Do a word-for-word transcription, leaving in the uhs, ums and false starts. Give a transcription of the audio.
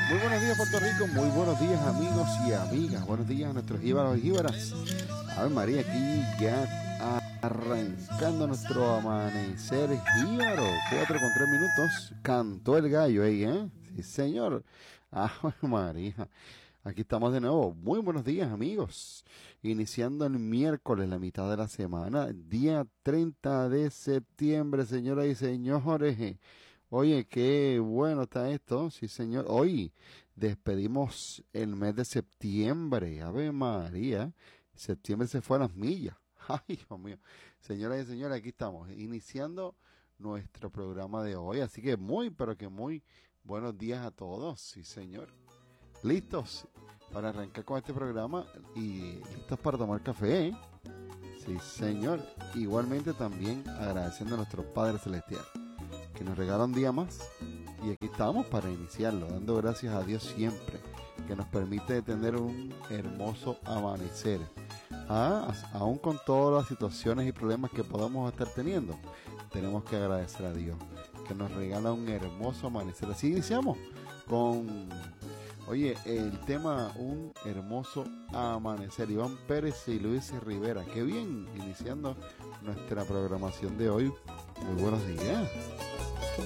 Muy buenos días, Puerto Rico. Muy buenos días, amigos y amigas. Buenos días a nuestros jíbaros y jíbaras. Ave María, aquí ya arrancando nuestro amanecer jíbaro. Cuatro con tres minutos. Cantó el gallo ahí, ¿eh? Sí, señor. Ave María. Aquí estamos de nuevo. Muy buenos días, amigos. Iniciando el miércoles, la mitad de la semana. Día treinta de septiembre, señoras y señores. Oye, qué bueno está esto, sí señor. Hoy despedimos el mes de septiembre, Ave María, septiembre se fue a las millas. Ay, Dios mío. Señoras y señores, aquí estamos, iniciando nuestro programa de hoy. Así que muy, pero que muy buenos días a todos, sí señor. ¿Listos para arrancar con este programa y listos para tomar café? ¿Eh? Sí señor. Igualmente también agradeciendo a nuestro Padre Celestial que nos regala un día más y aquí estamos para iniciarlo, dando gracias a Dios siempre que nos permite tener un hermoso amanecer, ah, aún con todas las situaciones y problemas que podamos estar teniendo, tenemos que agradecer a Dios que nos regala un hermoso amanecer. Así iniciamos con, oye, el tema Un hermoso amanecer, Iván Pérez y Luis Rivera. Qué bien, iniciando nuestra programación de hoy. Muy buenos días.